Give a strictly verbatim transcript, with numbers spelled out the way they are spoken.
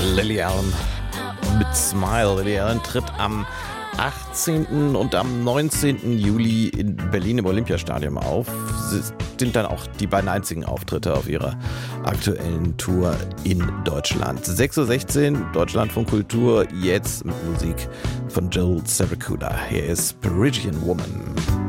Lily Allen mit Smile. Lily Allen tritt am achtzehnten und am neunzehnten Juli in Berlin im Olympiastadion auf. Sie sind dann auch die beiden einzigen Auftritte auf ihrer aktuellen Tour in Deutschland. sechs Uhr sechzehn, Deutschlandfunk Kultur, jetzt mit Musik von Joel Ceracula. Hier ist Parisian Woman.